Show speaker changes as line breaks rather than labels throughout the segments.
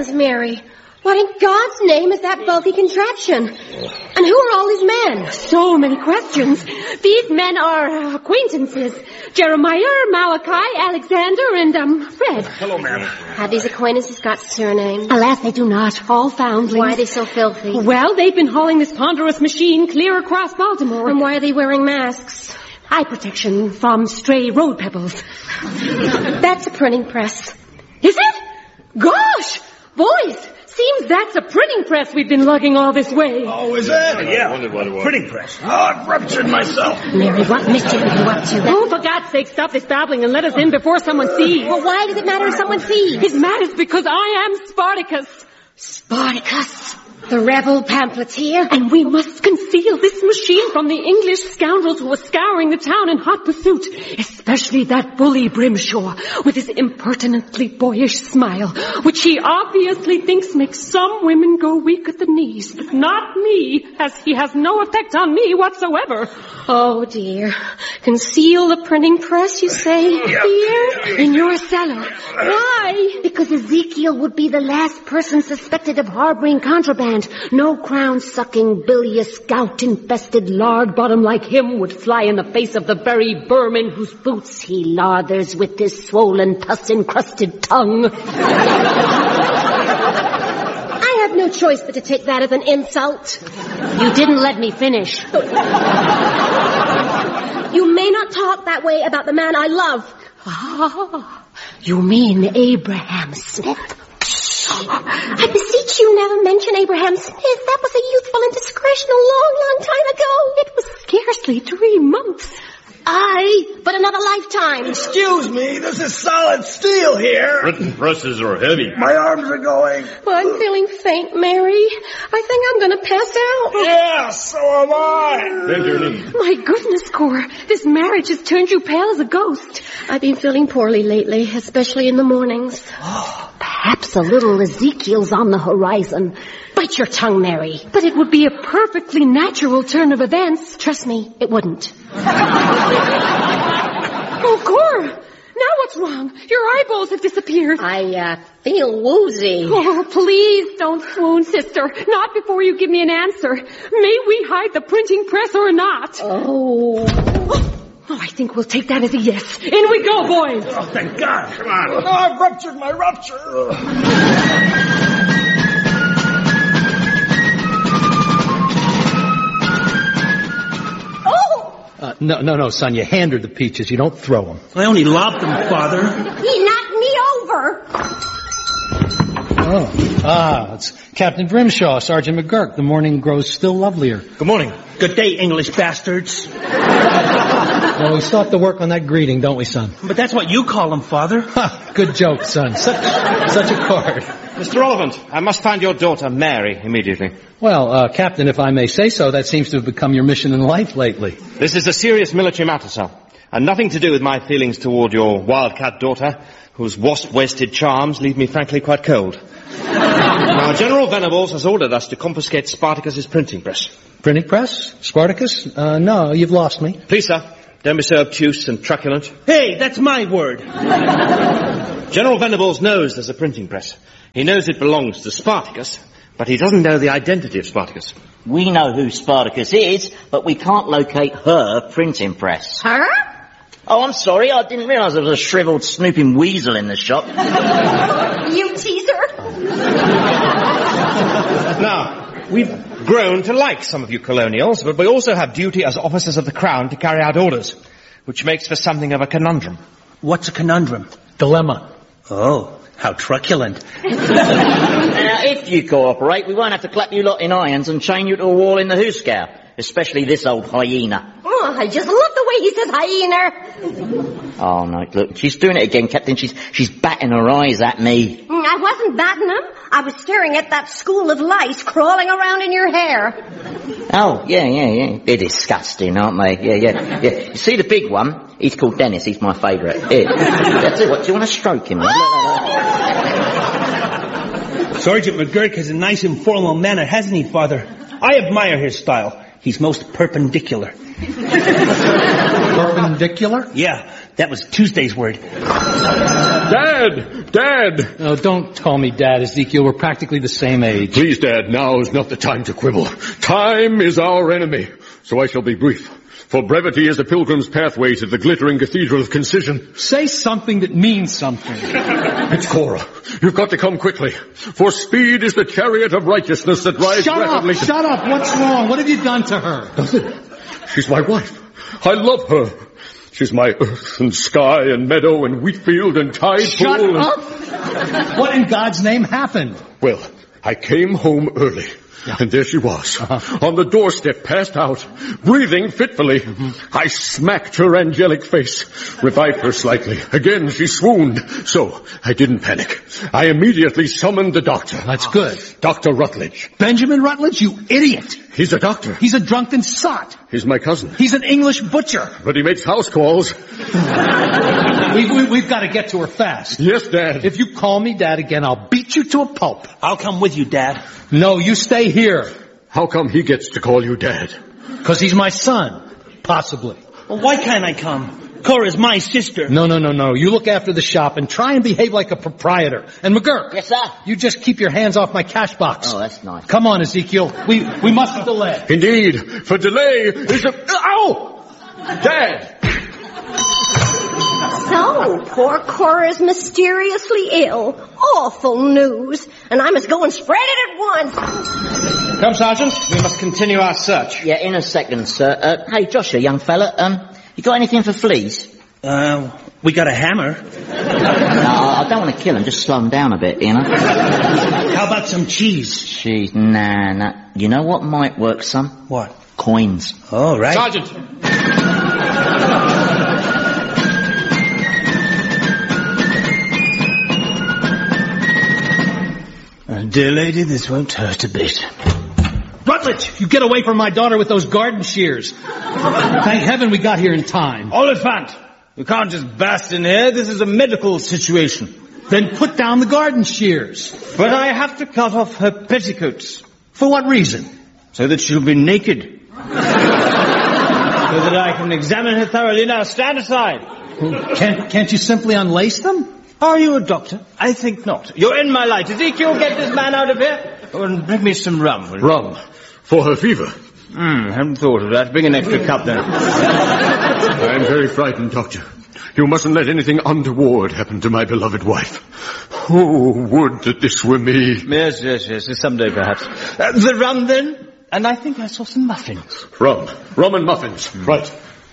heavens, Mary! What in God's name is that bulky contraption? And who are all these men?
So many questions. These men are acquaintances. Jeremiah, Malachi, Alexander, and, Fred.
Hello, ma'am.
Have these acquaintances got surnames?
Alas, they do not. All foundlings.
Why are they so filthy?
Well, they've been hauling this ponderous machine clear across Baltimore.
And why are they wearing masks?
Eye protection from stray road pebbles.
That's a printing press.
Is it? Gosh! Boys! Seems that's a printing press we've been lugging all this way.
Oh, is that?
Yeah. I wondered what it was.
Printing press. Oh, I've ruptured myself.
Mary, what mischief are you up to?
Oh, for God's sake, stop this babbling and let us in before someone sees.
Well, why does it matter if someone sees?
It matters because I am Spartacus.
Spartacus, the rebel pamphleteer.
And we must conceal this machine from the English scoundrels who are scouring the town in hot pursuit. Especially that bully Brimshaw with his impertinently boyish smile, which he obviously thinks makes some women go weak at the knees. But not me, as he has no effect on me whatsoever.
Oh, dear. Conceal the printing press, you say?
Here? In your cellar. Why?
Because Ezekiel would be the last person suspected of harboring contraband. No crown-sucking, bilious, gout-infested lard bottom like him would fly in the face of the very vermin whose boots he lathers with his swollen, pus-encrusted tongue.
I have no choice but to take that as an insult.
You didn't let me finish.
You may not talk that way about the man I love.
Ah, you mean Abraham Smith?
I beseech you, never mention Abraham Smith. That was a youthful indiscretion a long, long time ago.
It was scarcely 3 months.
Aye, but another lifetime.
Excuse me, this is solid steel here.
Printing presses are heavy.
My arms are going.
Well, I'm feeling faint, Mary. I think I'm going to pass out.
Yeah, so am I.
Bend your knee.
My goodness, Cora, this marriage has turned you pale as a ghost.
I've been feeling poorly lately, especially in the mornings.
Perhaps a little Ezekiel's on the horizon. Bite your tongue, Mary.
But it would be a perfectly natural turn of events.
Trust me, it wouldn't.
Oh, Cora, now what's wrong? Your eyeballs have disappeared.
I feel woozy.
Oh, please don't swoon, sister. Not before you give me an answer. May we hide the printing press or not?
Oh,
I think we'll take that as a yes. In we go, boys.
Oh, thank God.
Come on.
Oh, I've ruptured my rupture.
No, son. You hand her the peaches. You don't throw them.
I only lobbed them, Father.
he knocked me over.
It's Captain Grimshaw, Sergeant McGurk. The morning grows still lovelier.
Good morning. Good day, English bastards.
Well, we still have to work on that greeting, don't we, son?
But that's what you call them, Father.
Good joke, son. Such a card.
Mr. Oliphant, I must find your daughter, Mary, immediately.
Well, Captain, if I may say so, that seems to have become your mission in life lately.
This is a serious military matter, sir, and nothing to do with my feelings toward your wildcat daughter, whose wasp-waisted charms leave me frankly quite cold. Now, General Venables has ordered us to confiscate Spartacus's printing press.
Printing press? Spartacus? No, you've lost me.
Please, sir, don't be so obtuse and truculent.
Hey, that's my word.
General Venables knows there's a printing press. He knows it belongs to Spartacus, but he doesn't know the identity of Spartacus.
We know who Spartacus is, but we can't locate her printing press.
Her?
Oh, I'm sorry, I didn't realise there was a shriveled snooping weasel in the shop.
You teaser.
Now, we've grown to like some of you colonials, but we also have duty as officers of the Crown to carry out orders, which makes for something of a conundrum.
What's a conundrum?
Dilemma.
Oh, how truculent.
Now, if you cooperate, we won't have to clap you lot in irons and chain you to a wall in the hoosegow, especially this old hyena.
Oh, I just love the way he says hyena.
Oh, no, look, she's doing it again, Captain. She's batting her eyes at me.
I wasn't batting them. I was staring at that school of lice crawling around in your hair.
Oh, yeah. They're disgusting, aren't they? Yeah. You see the big one? He's called Dennis. He's my favourite. Here. That's it. What, do you want to stroke him?
Sergeant McGurk has a nice informal manner, hasn't he, Father? I admire his style. He's most perpendicular.
Perpendicular?
Yeah, that was Tuesday's word.
Dad!
No, don't call me Dad, Ezekiel. We're practically the same age.
Please, Dad, now is not the time to quibble. Time is our enemy, so I shall be brief. For brevity is a pilgrim's pathway to the glittering cathedral of concision.
Say something that means something.
It's Cora. You've got to come quickly. For speed is the chariot of righteousness that rides rapidly.
Shut up! What's wrong? What have you done to her?
Nothing. She's my wife. I love her. She's my earth and sky and meadow and wheat field and tide
Shut
pool.
up! What in God's name happened?
Well, I came home early. And there she was, on the doorstep, passed out, breathing fitfully. I smacked her angelic face, revived her slightly. Again she swooned, so I didn't panic. I immediately summoned the doctor.
That's good.
Dr. Rutledge.
Benjamin Rutledge, you idiot!
He's a doctor.
He's a drunken sot.
He's my cousin.
He's an English butcher.
But he makes house calls.
We've got to get to her fast.
Yes, Dad.
If you call me Dad again, I'll beat you to a pulp.
I'll come with you, Dad.
No, you stay here.
How come he gets to call you Dad?
Because he's my son. Possibly.
Well, why can't I come? Cora's my sister.
No. You look after the shop and try and behave like a proprietor. And McGurk.
Yes, sir?
You just keep your hands off my cash box.
Oh, that's nice.
Come on, Ezekiel. We mustn't delay.
Indeed, for delay is a... Ow! Dad!
So, poor Cora's mysteriously ill. Awful news. And I must go and spread it at once.
Come, Sergeant. We must continue our search.
Yeah, in a second, sir. Hey, Joshua, young fella, you got anything for fleas?
We got a hammer.
No, I don't want to kill him, just slow him down a bit, you know?
How about some cheese?
Cheese? Nah. You know what might work, son?
What?
Coins.
Oh, right.
Sergeant!
Dear lady, this won't hurt a bit.
Rutledge, you get away from my daughter with those garden shears. Thank heaven we got here in time.
Oliphant, you can't just burst in here. This is a medical situation.
Then put down the garden shears.
But I have to cut off her petticoats.
For what reason?
So that she'll be naked. So that I can examine her thoroughly. Now, stand aside.
Can't you simply unlace them?
Are you a doctor? I think not. You're in my light. Ezekiel, get this man out of here. Oh, and bring me some rum.
Rum? For her fever?
Hadn't thought of that. Bring an extra cup then.
I am very frightened, Doctor. You mustn't let anything untoward happen to my beloved wife. Oh, would that this were me.
Yes. Someday perhaps. The rum then? And I think I saw some muffins.
Rum and muffins. Right.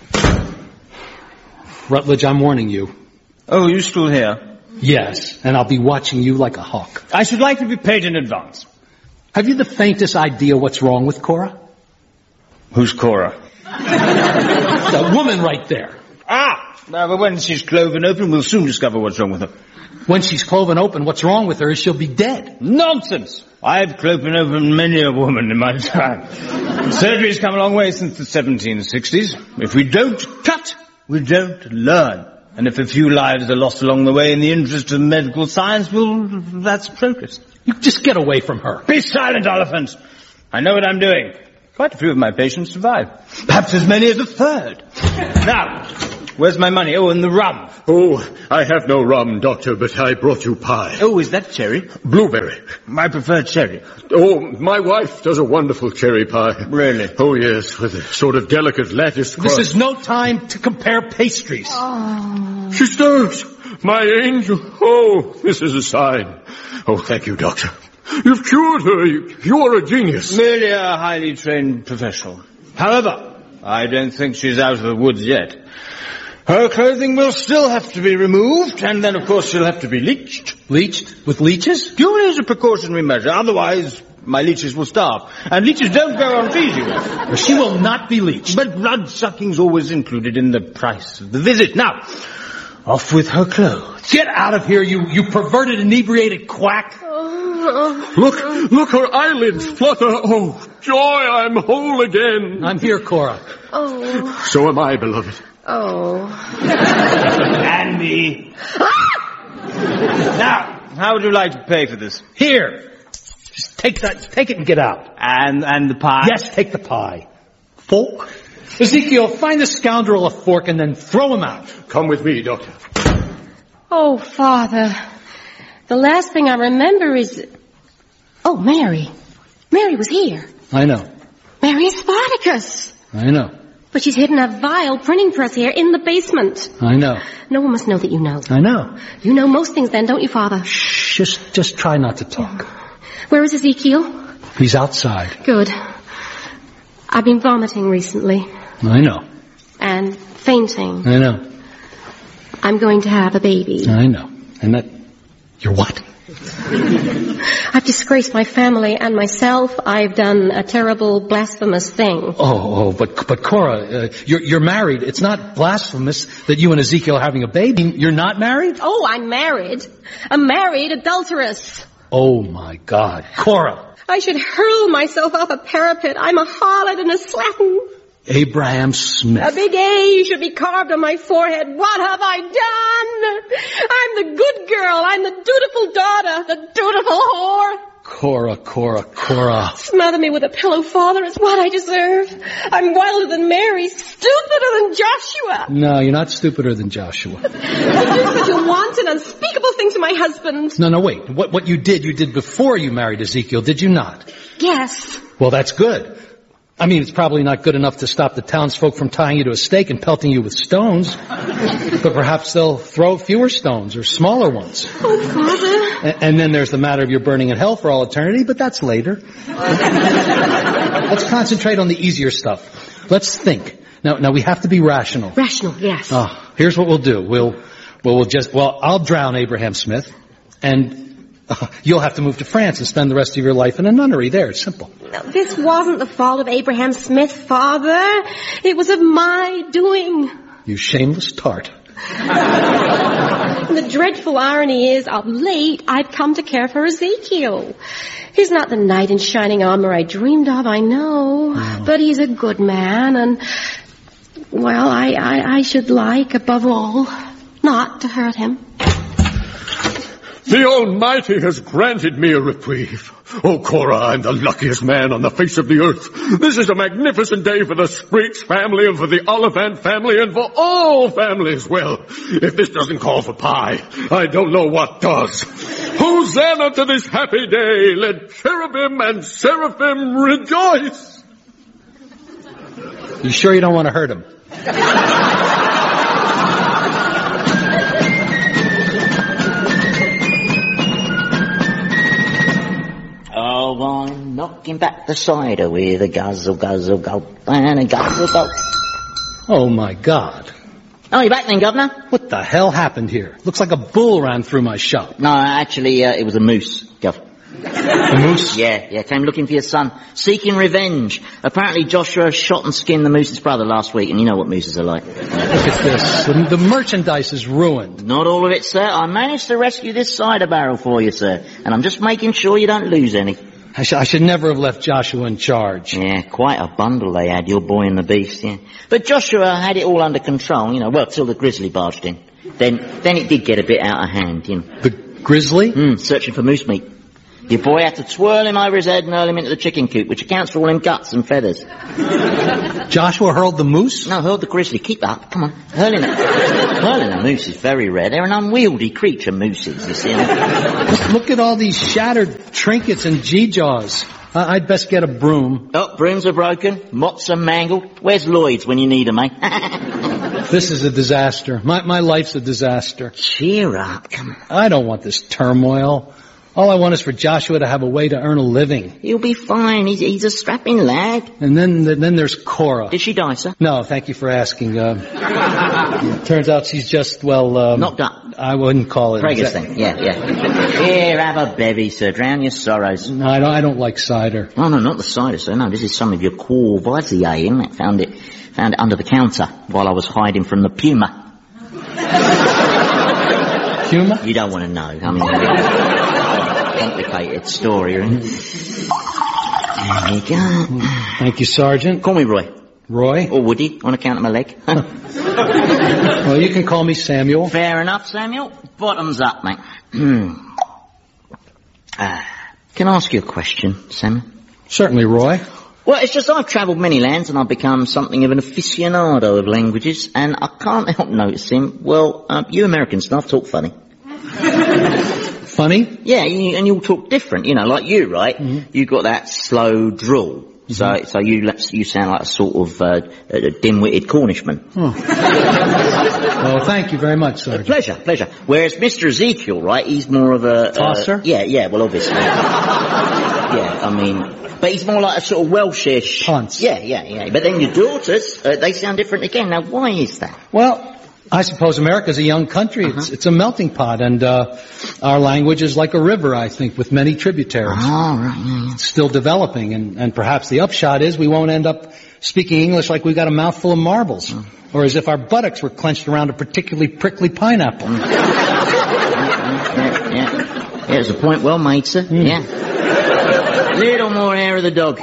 Rutledge, I'm warning you.
Oh, you still here?
Yes, and I'll be watching you like a hawk.
I should like to be paid in advance.
Have you the faintest idea what's wrong with Cora?
Who's Cora?
The woman right there.
But when she's cloven open, we'll soon discover what's wrong with her.
When she's cloven open, what's wrong with her is she'll be dead.
Nonsense! I've cloven open many a woman in my time. Surgery's come a long way since the 1760s. If we don't cut, we don't learn. And if a few lives are lost along the way in the interest of medical science, well, that's progress.
You just get away from her.
Be silent, Oliphant. I know what I'm doing. Quite a few of my patients survive. Perhaps as many as a third. Now, where's my money? Oh, and the rum.
Oh, I have no rum, Doctor, but I brought you pie.
Oh, is that cherry?
Blueberry.
I prefer cherry.
Oh, my wife does a wonderful cherry pie.
Really?
Oh, yes, with a sort of delicate lattice crust.
This is no time to compare pastries.
Oh.
She stirs. My angel. Oh, this is a sign. Oh, thank you, Doctor. You've cured her. You are a genius.
Merely a highly trained professional. However, I don't think she's out of the woods yet. Her clothing will still have to be removed, and then, of course, she'll have to be leeched.
Leeched? With leeches?
Purely as a precautionary measure. Otherwise, my leeches will starve. And leeches don't go on feeding.
She will not be leeched.
But blood-sucking's always included in the price of the visit. Now, off with her clothes.
Get out of here, you perverted, inebriated quack.
Look, her eyelids flutter. Oh, joy, I'm whole again.
I'm here, Cora.
Oh.
So am I, beloved.
Oh.
And me. Now, how would you like to pay for this?
Here. Just take it and get out.
And the pie?
Yes, take the pie. Fork? Ezekiel, find the scoundrel a fork and then throw him out.
Come with me, Doctor.
Oh, Father. The last thing I remember is... Oh, Mary. Mary was here.
I know.
Mary is Spartacus.
I know.
But she's hidden a vile printing press here in the basement.
I know.
No one must know that you know.
I know.
You know most things then, don't you, Father?
Shh, just try not to talk.
Where is Ezekiel?
He's outside.
Good. I've been vomiting recently.
I know.
And fainting.
I know.
I'm going to have a baby.
I know. And that... You're what?
I've disgraced my family and myself. I've done a terrible, blasphemous thing.
But Cora, you're married. It's not blasphemous that you and Ezekiel are having a baby. You're not married?
Oh, I'm married. A married adulteress.
Oh, my God. Cora.
I should hurl myself off a parapet. I'm a harlot and a slattern.
Abraham Smith.
A big A should be carved on my forehead. What have I done? I'm the good girl. I'm the dutiful daughter. The dutiful whore.
Cora.
Smother me with a pillow, Father. It's what I deserve. I'm wilder than Mary, stupider than Joshua.
No, you're not stupider than Joshua.
You did such a wanton, unspeakable thing to my husband.
No, wait. What you did before you married Ezekiel, did you not?
Yes.
Well, that's good. I mean, it's probably not good enough to stop the townsfolk from tying you to a stake and pelting you with stones. But perhaps they'll throw fewer stones or smaller ones.
Oh, Father.
And then there's the matter of your burning in hell for all eternity, but that's later. Let's concentrate on the easier stuff. Let's think. Now we have to be rational.
Rational, yes.
Here's what we'll do. I'll drown Abraham Smith, and you'll have to move to France and spend the rest of your life in a nunnery there. It's simple.
No, this wasn't the fault of Abraham Smith, Father. It was of my doing.
You shameless tart.
And the dreadful irony is, of late, I've come to care for Ezekiel. He's not the knight in shining armor I dreamed of, I know. Oh. But he's a good man, and, well, I should like, above all, not to hurt him.
The Almighty has granted me a reprieve. Oh, Cora, I'm the luckiest man on the face of the earth. This is a magnificent day for the Spriggs family and for the Oliphant family and for all families. Well, if this doesn't call for pie, I don't know what does. Hosanna to this happy day. Let cherubim and seraphim rejoice.
You sure you don't want to hurt him?
Oh, I'm knocking back the cider with a guzzle, guzzle, gulp, and a guzzle, gulp.
Oh, my God.
Oh, you back then, Governor?
What the hell happened here? Looks like a bull ran through my shop.
No, actually, it was a moose, Gov.
A moose?
Yeah, came looking for your son, seeking revenge. Apparently Joshua shot and skinned the moose's brother last week, and you know what mooses are like.
Look at this. The merchandise is ruined.
Not all of it, sir. I managed to rescue this cider barrel for you, sir, and I'm just making sure you don't lose any.
I should never have left Joshua in charge.
Yeah, quite a bundle they had, your boy and the beast, yeah. But Joshua had it all under control, till the grizzly barged in. Then it did get a bit out of hand,
The grizzly?
Searching for moose meat. Your boy had to twirl him over his head and hurl him into the chicken coop, which accounts for all them guts and feathers.
Joshua hurled the moose?
No, hurled the grizzly. Keep up. Come on. Hurling a moose is very rare. They're an unwieldy creature, mooses, you see.
Look at all these shattered trinkets and geejaws. I'd best get a broom.
Oh, brooms are broken. Mops are mangled. Where's Lloyd's when you need them, eh?
This is a disaster. My life's a disaster.
Cheer up. Come on.
I don't want this turmoil. All I want is for Joshua to have a way to earn a living.
He'll be fine. He's a strapping lad.
And then there's Cora.
Did she die, sir?
No, thank you for asking. Turns out she's just,
knocked up.
I wouldn't call it.
Preggers thing. Yeah. Here, have a bevy, sir. Drown your sorrows.
No, I don't like cider.
Oh, no, not the cider, sir. No, this is some of your Courvoisier, isn't it? Found it under the counter while I was hiding from the puma.
Puma?
You don't want to know. I mean, complicated story, right? There you go.
Thank you, Sergeant.
Call me Roy.
Roy?
Or Woody, on account of my leg.
Well, you can call me Samuel.
Fair enough, Samuel. Bottoms up, mate. Can I ask you a question, Samuel?
Certainly, Roy.
Well, it's just I've travelled many lands and I've become something of an aficionado of languages, and I can't help noticing, you American staff talk funny.
Funny?
Yeah, and you all talk different, like you, right? Mm-hmm. You got that slow drawl. Mm-hmm. So you sound like a sort of a dim-witted Cornishman.
Oh. Well, thank you very much, Sergeant.
Pleasure. Whereas Mr. Ezekiel, right, he's more of a...
tosser?
Yeah, well, obviously. But he's more like a sort of Welshish...
Punts.
Yeah. But then your daughters, they sound different again. Now, why is that?
Well, I suppose America's a young country. Uh-huh. It's a melting pot, and our language is like a river, I think, with many tributaries.
Oh, right.
It's still developing, and perhaps the upshot is we won't end up speaking English like we got a mouthful of marbles, or as if our buttocks were clenched around a particularly prickly pineapple.
Yeah, there's a point well made, sir. Yeah. Little more hair of the dog.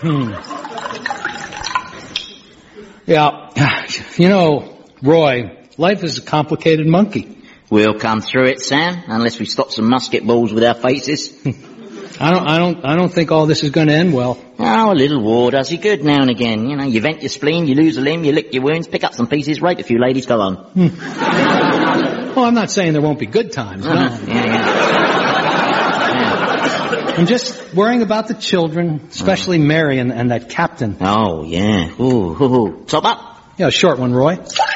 Yeah, Roy, life is a complicated monkey.
We'll come through it, Sam, unless we stop some musket balls with our faces.
I don't think all this is going to end well.
Oh, a little war does you good now and again. You vent your spleen, you lose a limb, you lick your wounds, pick up some pieces, rape a few ladies, go on.
Well, I'm not saying there won't be good times, no.
Yeah.
I'm just worrying about the children, especially Mary and that captain.
Oh, yeah. Ooh. Top up.
Yeah, a short one, Roy.